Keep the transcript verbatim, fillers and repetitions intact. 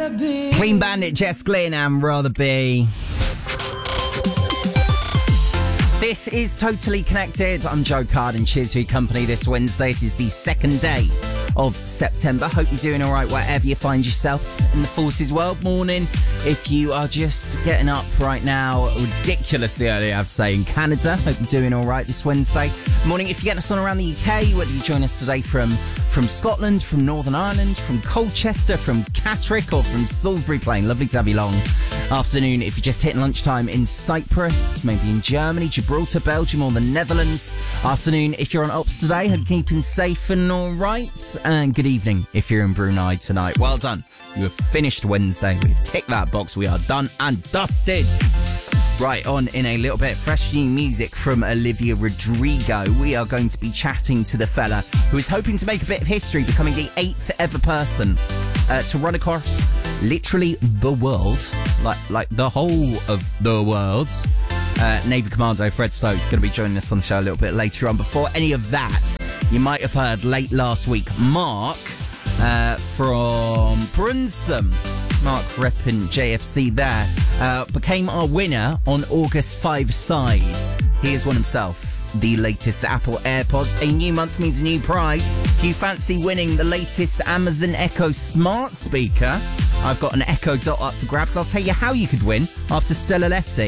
be. Clean Bandit, Jess Glynn, and Rather Be. This is Totally Connected. I'm Joe Card, and cheers for your company this Wednesday. It is the second day of September. Hope you're doing all right wherever you find yourself in the forces world. Morning if you are just getting up right now, ridiculously early I have to say, in Canada. Hope you're doing all right this Wednesday. Morning if you're getting us on around the U K, whether you join us today from from Scotland, from Northern Ireland, from Colchester, from Catterick, or from Salisbury Plain. Lovely to have you along. Afternoon if you're just hitting lunchtime in Cyprus, maybe in Germany, Gibraltar, Belgium, or the Netherlands. Afternoon if you're on ops today. Hope you're keeping safe and all right. And good evening if you're in Brunei tonight. Well done. You have finished Wednesday. We've ticked that box. We are done and dusted. Right, on in a little bit of fresh new music from Olivia Rodrigo. We are going to be chatting to the fella who is hoping to make a bit of history, becoming the eighth ever person uh, to run across literally the world, like like the whole of the world. Uh, Navy Commando Fred Stokes is going to be joining us on the show a little bit later on. Before any of that, you might have heard late last week, Mark uh, from Brunsum, Mark repping J F C there, uh, became our winner on August five sides. He has won himself the latest Apple AirPods. A new month means a new prize. If you fancy winning the latest Amazon Echo smart speaker, I've got an Echo Dot up for grabs. I'll tell you how you could win after Stella Lefty.